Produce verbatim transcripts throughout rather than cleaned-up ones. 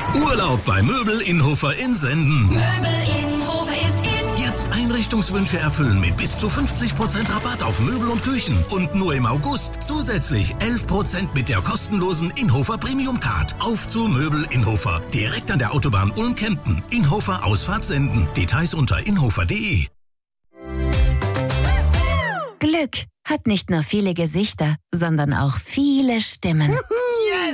Urlaub bei Möbel Inhofer in Senden. Möbel Inhofer ist in. Jetzt Einrichtungswünsche erfüllen mit bis zu fünfzig Prozent Rabatt auf Möbel und Küchen. Und nur im August zusätzlich elf Prozent mit der kostenlosen Inhofer Premium Card. Auf zu Möbel Inhofer. Direkt an der Autobahn Ulm-Kempten. Inhofer Ausfahrt Senden. Details unter inhofer punkt de. Glück hat nicht nur viele Gesichter, sondern auch viele Stimmen. Yes!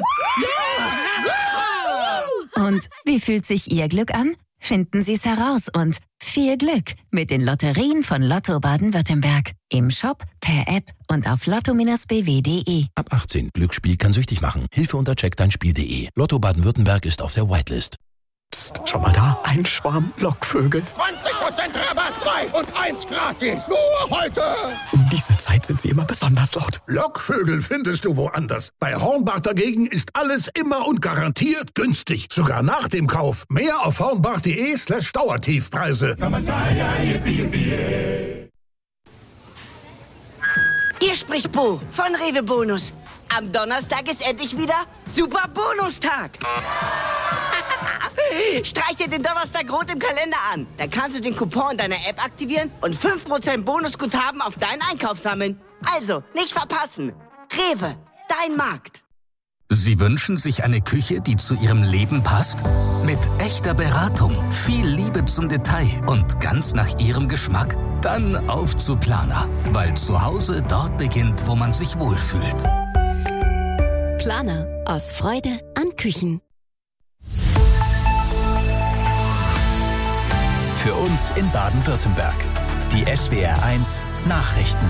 Und wie fühlt sich Ihr Glück an? Finden Sie es heraus und viel Glück mit den Lotterien von Lotto Baden-Württemberg. Im Shop, per App und auf lotto b w punkt de. Ab achtzehn. Glücksspiel kann süchtig machen. Hilfe unter check dein spiel punkt de. Lotto Baden-Württemberg ist auf der Whitelist. Psst, schau mal da. Ein Schwarm Lockvögel. zwanzig Prozent Rabatt, zwei und eins gratis. Nur heute. Um diese Zeit sind sie immer besonders laut. Lockvögel findest du woanders. Bei Hornbach dagegen ist alles immer und garantiert günstig. Sogar nach dem Kauf. Mehr auf hornbach punkt de slash Dauertiefpreise. Hier spricht Bo von Rewe Bonus. Am Donnerstag ist endlich wieder Super Bonustag. Streich dir den Donnerstag rot im Kalender an. Dann kannst du den Coupon in deiner App aktivieren und fünf Prozent Bonusguthaben auf deinen Einkauf sammeln. Also, nicht verpassen. Rewe, dein Markt. Sie wünschen sich eine Küche, die zu Ihrem Leben passt? Mit echter Beratung, viel Liebe zum Detail und ganz nach Ihrem Geschmack? Dann auf zu Planer, weil zu Hause dort beginnt, wo man sich wohlfühlt. Planer, aus Freude an Küchen. Für uns in Baden-Württemberg. Die S W R eins Nachrichten.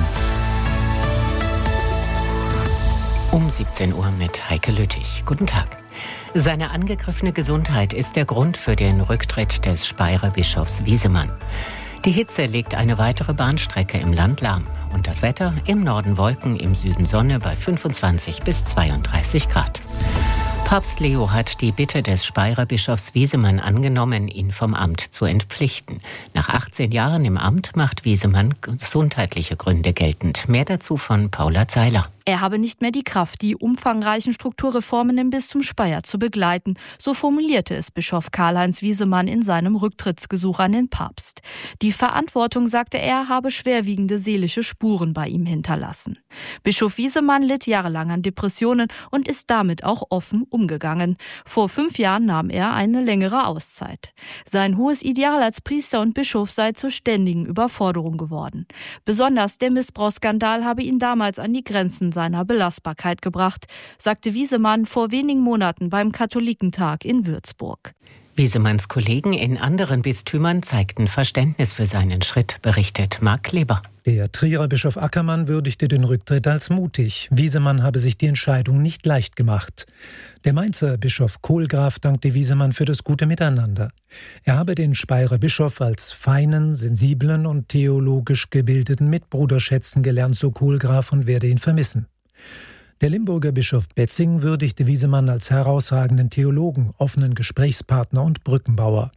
Um siebzehn Uhr mit Heike Lüttich. Guten Tag. Seine angegriffene Gesundheit ist der Grund für den Rücktritt des Speyerer Bischofs Wiesemann. Die Hitze legt eine weitere Bahnstrecke im Land lahm. Und das Wetter: im Norden Wolken, im Süden Sonne bei fünfundzwanzig bis zweiunddreißig Grad. Papst Leo hat die Bitte des Speyerer Bischofs Wiesemann angenommen, ihn vom Amt zu entpflichten. Nach achtzehn Jahren im Amt macht Wiesemann gesundheitliche Gründe geltend. Mehr dazu von Paula Zeiler. Er habe nicht mehr die Kraft, die umfangreichen Strukturreformen im Bistum Speyer zu begleiten. So formulierte es Bischof Karl-Heinz Wiesemann in seinem Rücktrittsgesuch an den Papst. Die Verantwortung, sagte er, habe schwerwiegende seelische Spuren bei ihm hinterlassen. Bischof Wiesemann litt jahrelang an Depressionen und ist damit auch offen umgegangen. Vor fünf Jahren nahm er eine längere Auszeit. Sein hohes Ideal als Priester und Bischof sei zur ständigen Überforderung geworden. Besonders der Missbrauchsskandal habe ihn damals an die Grenzen seiner Belastbarkeit gebracht, sagte Wiesemann vor wenigen Monaten beim Katholikentag in Würzburg. Wiesemanns Kollegen in anderen Bistümern zeigten Verständnis für seinen Schritt, berichtet Marc Kleber. Der Trierer Bischof Ackermann würdigte den Rücktritt als mutig. Wiesemann habe sich die Entscheidung nicht leicht gemacht. Der Mainzer Bischof Kohlgraf dankte Wiesemann für das gute Miteinander. Er habe den Speyerer Bischof als feinen, sensiblen und theologisch gebildeten Mitbruder schätzen gelernt, so Kohlgraf, und werde ihn vermissen. Der Limburger Bischof Betzing würdigte Wiesemann als herausragenden Theologen, offenen Gesprächspartner und Brückenbauer.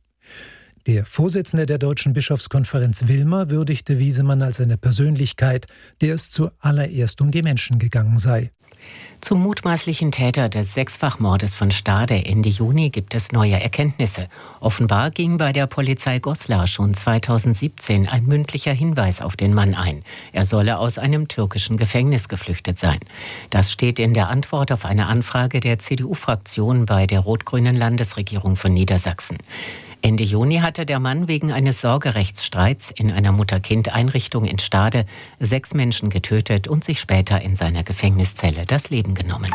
Der Vorsitzende der Deutschen Bischofskonferenz Wilmer würdigte Wiesemann als eine Persönlichkeit, der es zuallererst um die Menschen gegangen sei. Zum mutmaßlichen Täter des Sechsfachmordes von Stade Ende Juni gibt es neue Erkenntnisse. Offenbar ging bei der Polizei Goslar schon zweitausendsiebzehn ein mündlicher Hinweis auf den Mann ein. Er solle aus einem türkischen Gefängnis geflüchtet sein. Das steht in der Antwort auf eine Anfrage der C D U-Fraktion bei der rot-grünen Landesregierung von Niedersachsen. Ende Juni hatte der Mann wegen eines Sorgerechtsstreits in einer Mutter-Kind-Einrichtung in Stade sechs Menschen getötet und sich später in seiner Gefängniszelle das Leben genommen.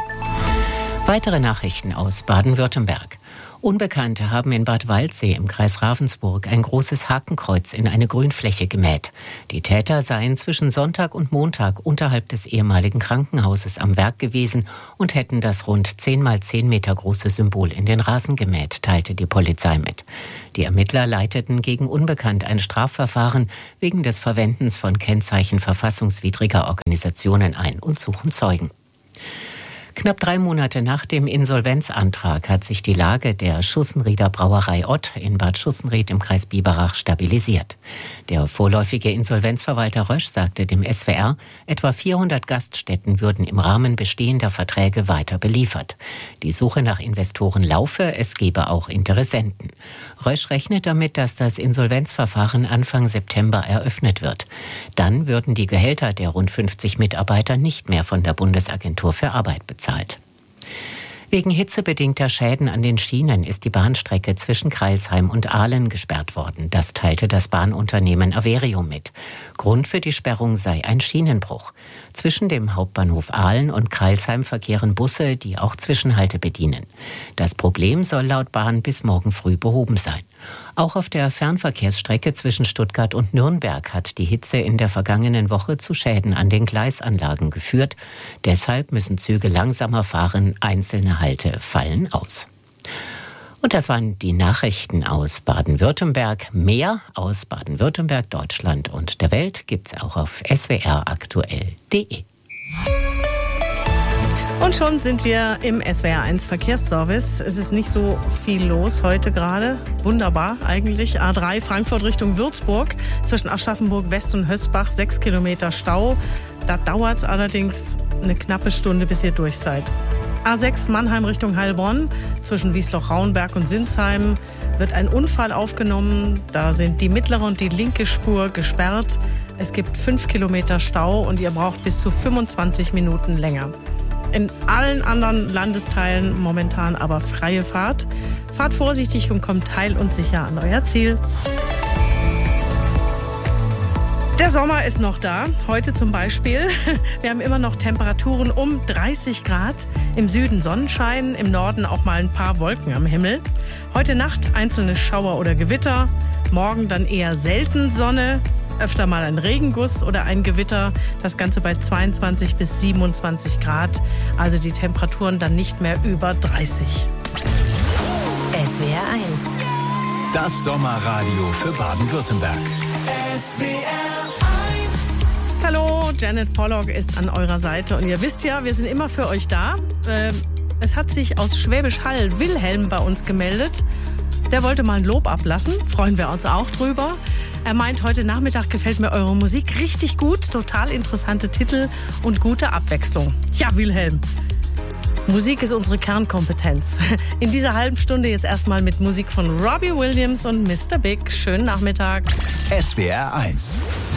Weitere Nachrichten aus Baden-Württemberg. Unbekannte haben in Bad Waldsee im Kreis Ravensburg ein großes Hakenkreuz in eine Grünfläche gemäht. Die Täter seien zwischen Sonntag und Montag unterhalb des ehemaligen Krankenhauses am Werk gewesen und hätten das rund zehn mal zehn Meter große Symbol in den Rasen gemäht, teilte die Polizei mit. Die Ermittler leiteten gegen Unbekannt ein Strafverfahren wegen des Verwendens von Kennzeichen verfassungswidriger Organisationen ein und suchen Zeugen. Knapp drei Monate nach dem Insolvenzantrag hat sich die Lage der Schussenrieder Brauerei Ott in Bad Schussenried im Kreis Biberach stabilisiert. Der vorläufige Insolvenzverwalter Rösch sagte dem S W R, etwa vierhundert Gaststätten würden im Rahmen bestehender Verträge weiter beliefert. Die Suche nach Investoren laufe, es gebe auch Interessenten. Rösch rechnet damit, dass das Insolvenzverfahren Anfang September eröffnet wird. Dann würden die Gehälter der rund fünfzig Mitarbeiter nicht mehr von der Bundesagentur für Arbeit bezahlt. Wegen hitzebedingter Schäden an den Schienen ist die Bahnstrecke zwischen Crailsheim und Ahlen gesperrt worden. Das teilte das Bahnunternehmen Averio mit. Grund für die Sperrung sei ein Schienenbruch. Zwischen dem Hauptbahnhof Ahlen und Crailsheim verkehren Busse, die auch Zwischenhalte bedienen. Das Problem soll laut Bahn bis morgen früh behoben sein. Auch auf der Fernverkehrsstrecke zwischen Stuttgart und Nürnberg hat die Hitze in der vergangenen Woche zu Schäden an den Gleisanlagen geführt. Deshalb müssen Züge langsamer fahren, einzelne Halte fallen aus. Und das waren die Nachrichten aus Baden-Württemberg. Mehr aus Baden-Württemberg, Deutschland und der Welt gibt's auch auf s w r aktuell punkt d e. Und schon sind wir im S W R eins Verkehrsservice. Es ist nicht so viel los heute gerade. Wunderbar eigentlich. A drei Frankfurt Richtung Würzburg. Zwischen Aschaffenburg West und Hösbach sechs Kilometer Stau. Da dauert es allerdings eine knappe Stunde, bis ihr durch seid. A sechs Mannheim Richtung Heilbronn. Zwischen Wiesloch-Rauenberg und Sinsheim wird ein Unfall aufgenommen. Da sind die mittlere und die linke Spur gesperrt. Es gibt fünf Kilometer Stau und ihr braucht bis zu fünfundzwanzig Minuten länger. In allen anderen Landesteilen momentan aber freie Fahrt. Fahrt vorsichtig und kommt heil und sicher an euer Ziel. Der Sommer ist noch da. Heute zum Beispiel. Wir haben immer noch Temperaturen um dreißig Grad. Im Süden Sonnenschein, im Norden auch mal ein paar Wolken am Himmel. Heute Nacht einzelne Schauer oder Gewitter. Morgen dann eher selten Sonne. Öfter mal ein Regenguss oder ein Gewitter. Das Ganze bei zweiundzwanzig bis siebenundzwanzig Grad. Also die Temperaturen dann nicht mehr über dreißig. S W R eins. Das Sommerradio für Baden-Württemberg. S W R eins. Hallo, Janet Pollock ist an eurer Seite. Und ihr wisst ja, wir sind immer für euch da. Es hat sich aus Schwäbisch Hall Wilhelm bei uns gemeldet. Der wollte mal ein Lob ablassen. Freuen wir uns auch drüber. Er meint, heute Nachmittag gefällt mir eure Musik richtig gut. Total interessante Titel und gute Abwechslung. Ja, Wilhelm, Musik ist unsere Kernkompetenz. In dieser halben Stunde jetzt erstmal mit Musik von Robbie Williams und Mister Big. Schönen Nachmittag. S W R eins.